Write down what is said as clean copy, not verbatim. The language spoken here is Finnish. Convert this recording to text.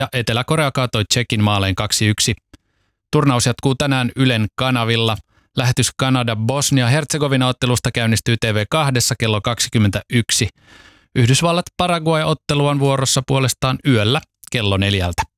ja Etelä-Korea kaatoi Tšekin maalein 2-1. Turnaus jatkuu tänään Ylen kanavilla. Lähetys Kanada-Bosnia-Herzegovina-ottelusta käynnistyy TV2 kello 21. Yhdysvallat-Paraguay-ottelu on vuorossa puolestaan yöllä kello 4.